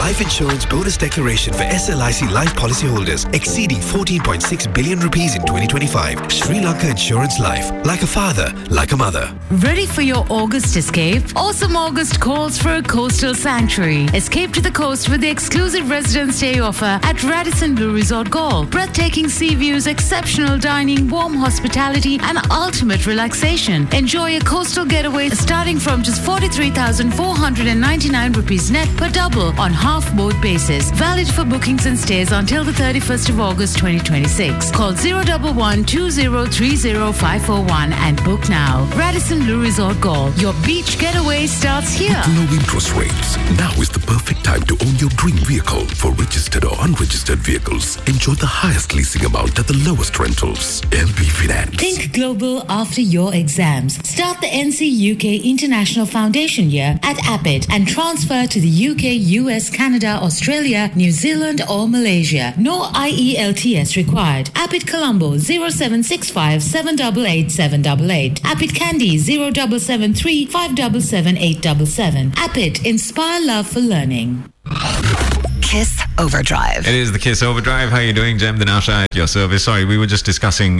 life insurance bonus declaration for SLIC life policy holders exceeding 14.6 billion rupees in 2025. Sri Lanka Insurance Life. Like a father, like a mother. Ready for your August escape? Awesome August calls for a coastal sanctuary. Escape to the coast with the exclusive residence stay offer at Radisson Blu Resort Galle. Breathtaking sea views, exceptional dining, warm hospitality and ultimate relaxation. Enjoy a coastal getaway starting from just 43,499 rupees net per double on half-boat basis. Valid for bookings and stays until the 31st of August 2026. Call 011 2030 541 and book now. Radisson Blu Resort Galle. Your beach getaway starts here. With low interest rates, now is the perfect time to own your dream vehicle. For registered or unregistered vehicles, enjoy the highest leasing amount at the lowest rentals. LB Finance. Think global after your exams. Start the NC UK International Foundation year at Appit and transfer to the UK, US, Canada, Australia, New Zealand or Malaysia. No IELTS required. Appit Colombo 0765 788 788. Appit Kandy 0773 577 877. Appit, inspire love for learning. Kiss Overdrive. It is the Kiss Overdrive. How are you doing, Jem Dinasha, at your service? Sorry, we were just discussing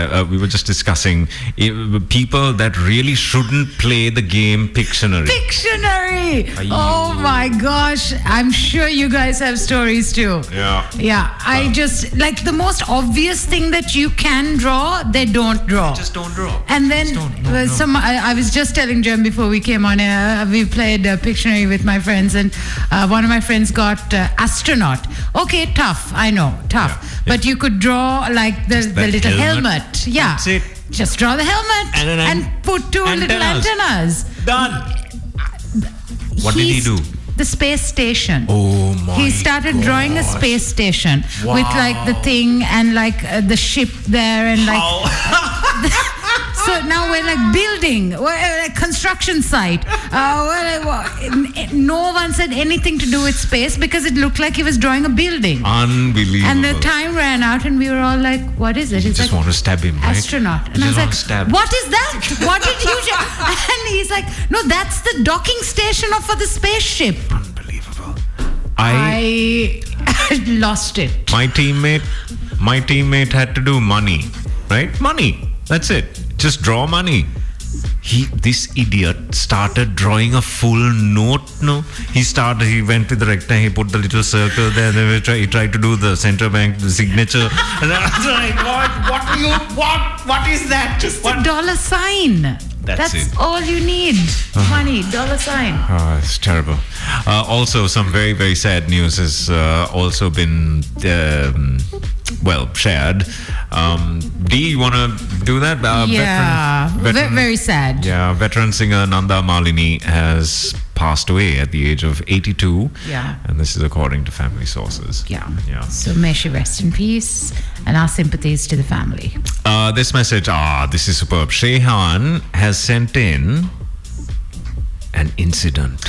people that really shouldn't play the game Pictionary. Pictionary! Oh my gosh. I'm sure you guys have stories too. Yeah. I just, like the most obvious thing that you can draw, they don't draw. Just don't draw. And then I was just telling Jem before we came on air, we played Pictionary with my friends and one of my friends got astronaut. Okay, tough. I know, tough. Yeah. But you could draw like the little helmet. Yeah. That's it. Just draw the helmet and put two little antennas. Done. What did he do? The space station. Oh my He started drawing a space station with like the thing and like the ship there and like. So now we're like building, we're a construction site. No one said anything to do with space because it looked like he was drawing a building. Unbelievable. And the time ran out and we were all like, what is it? You just want to stab him, right? Astronaut. And I was like, what is that? What did you do? And he's like, no, that's the docking station for the spaceship. Unbelievable. I lost it. My teammate had to do money, right? Money. That's it. Just draw money. This idiot started drawing a full note. No, he went with the rectangle. He put the little circle there. Then he tried to do the central bank the signature. And I was like, what is that? Just a dollar sign. That's it. All you need. Money, dollar sign. Oh, it's terrible. Also, some very, very sad news has also been shared. Dee, you want to do that? Very sad. Yeah, veteran singer Nanda Malini has passed away at the age of 82. Yeah. And this is according to family sources. Yeah. So may she rest in peace and our sympathies to the family. This message, this is superb. Shehan has sent in an incident.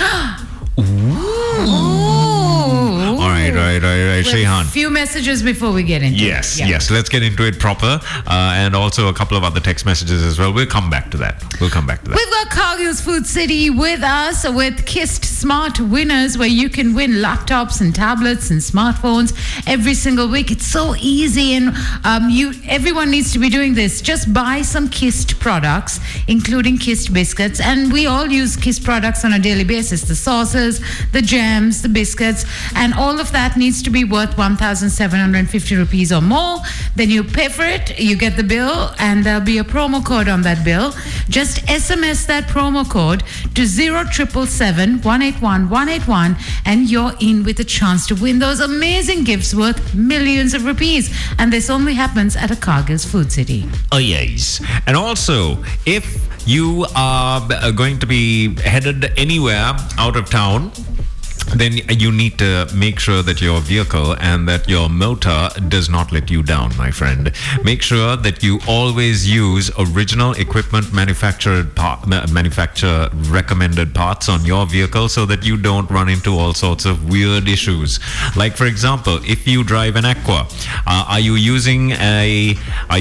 Ooh. All right. Shehan. A few messages before we get into it. Yes. Let's get into it proper. And also a couple of other text messages as well. We'll come back to that. We've got Cargill's Food City with us with Kissed Smart Winners, where you can win laptops and tablets and smartphones every single week. It's so easy, and everyone needs to be doing this. Just buy some Kissed products, including Kissed biscuits, and we all use Kissed products on a daily basis. The sauces, the jams, the biscuits, and all of that needs to be worth 1,750 rupees or more. Then you pay for it, you get the bill, and there'll be a promo code on that bill. Just SMS that promo code to 0777 181 181 and you're in with a chance to win those amazing gifts worth millions of rupees. And this only happens at a Cargill's Food City. Oh, yes. And also, if you are going to be headed anywhere out of town, then you need to make sure that your vehicle and that your motor does not let you down, my friend. Make sure that you always use original equipment manufacturer recommended parts on your vehicle so that you don't run into all sorts of weird issues. Like, for example, if you drive an Aqua, are you using a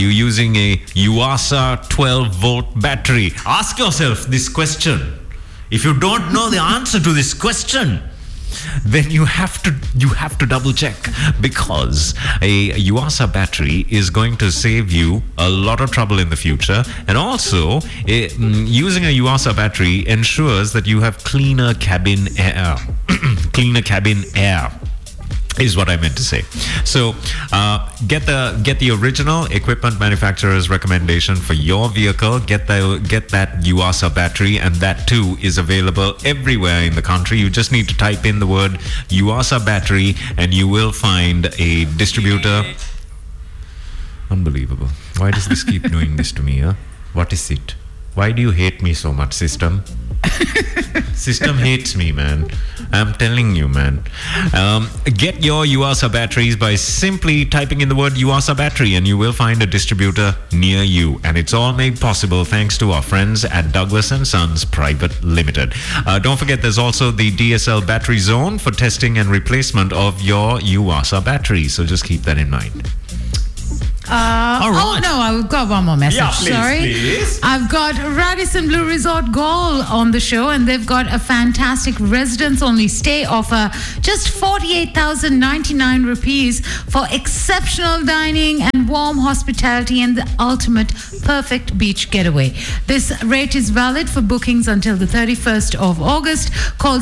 Yuasa 12-volt battery? Ask yourself this question. If you don't know the answer to this question, then you have to double check, because a Yuasa battery is going to save you a lot of trouble in the future. And also, using a Yuasa battery ensures that you have cleaner cabin air. Cleaner cabin air is what I meant to say. So get the original equipment manufacturer's recommendation for your vehicle. Get that Yuasa battery, and that too is available everywhere in the country. You just need to type in the word Yuasa battery and you will find a distributor. Unbelievable. Why does this keep doing this to me, huh? What is it? Why do you hate me so much, system? System hates me, man. I'm telling you, man. Get your Yuasa batteries by simply typing in the word Yuasa battery, and you will find a distributor near you. And it's all made possible thanks to our friends at Douglas & Sons Private Limited. Don't forget, there's also the DSL battery zone for testing and replacement of your Yuasa batteries. So just keep that in mind. All right. Oh no, I've got one more message. Yeah, please, Sorry. Please. I've got Radisson Blue Resort Gaul on the show, and they've got a fantastic residence-only stay offer. Just 48,099 rupees for exceptional dining and warm hospitality and the ultimate perfect beach getaway. This rate is valid for bookings until the 31st of August. Call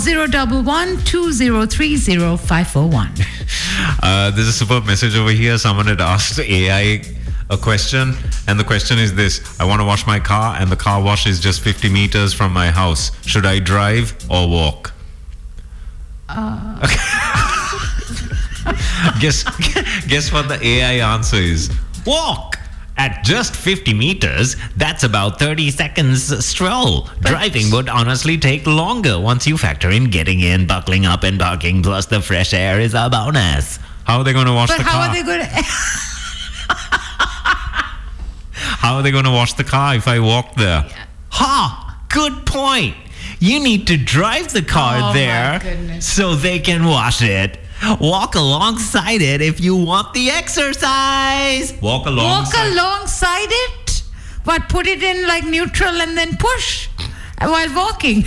011-2030-541. There's a superb message over here. Someone had asked AI a question, and the question is this: I want to wash my car, and the car wash is just 50 meters from my house. Should I drive or walk? Guess what the AI answer is? Walk! At just 50 meters, that's about 30 seconds stroll. Driving would honestly take longer once you factor in getting in, buckling up, and parking. Plus, the fresh air is a bonus. How are they going to wash the car? But how are they going to... How are they going to wash the car if I walk there? Yeah. Ha! Good point. You need to drive the car there so they can wash it. Walk alongside it if you want the exercise. Walk alongside it? But put it in like neutral and then push while walking.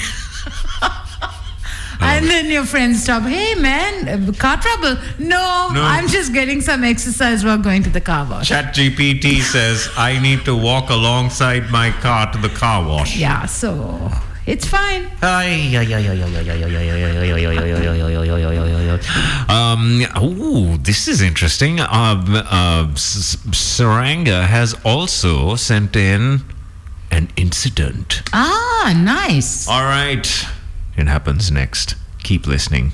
And then your friends stop. Hey man, car trouble. No, I'm just getting some exercise while going to the car wash. ChatGPT says I need to walk alongside my car to the car wash. Yeah, so it's fine. This is interesting. Saranga has also sent in an incident. Ah, nice. All right. It happens next. Keep listening.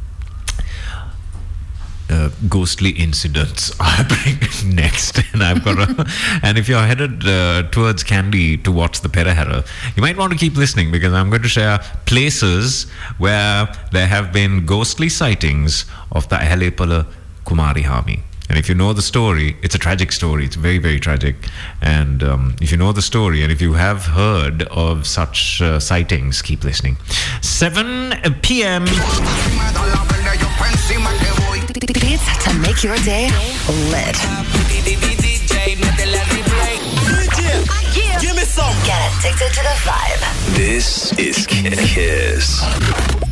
Ghostly incidents are happening next, and I've got and if you're headed towards Kandy to watch the Perahera, you might want to keep listening, because I'm going to share places where there have been ghostly sightings of the Ahalepala Kumari Hami. And if you know the story, it's a tragic story. It's very, very tragic. And if you know the story, and if you have heard of such sightings, keep listening. 7 p.m. Beats to make your day lit. Give me some. Get addicted to the vibe. This is Kiss.